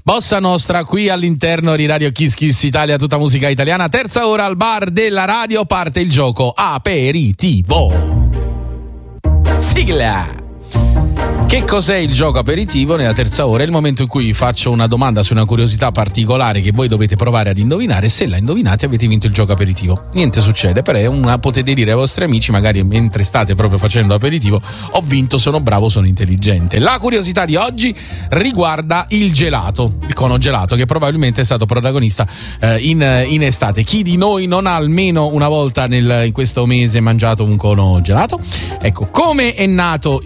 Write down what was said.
Bossa Nostra qui all'interno di Radio Kiss Kiss Italia, tutta musica italiana. Terza ora al bar della radio, parte il gioco aperitivo. Sigla! Che cos'è il gioco aperitivo? Nella terza ora è il momento in cui faccio una domanda su una curiosità particolare che voi dovete provare ad indovinare. Se la indovinate avete vinto il gioco aperitivo. Niente succede, però potete dire ai vostri amici, magari mentre state proprio facendo aperitivo: ho vinto, sono bravo, sono intelligente. La curiosità di oggi riguarda il gelato, il cono gelato, che probabilmente è stato protagonista in estate. Chi di noi non ha almeno una volta in questo mese mangiato un cono gelato? Ecco, come è nato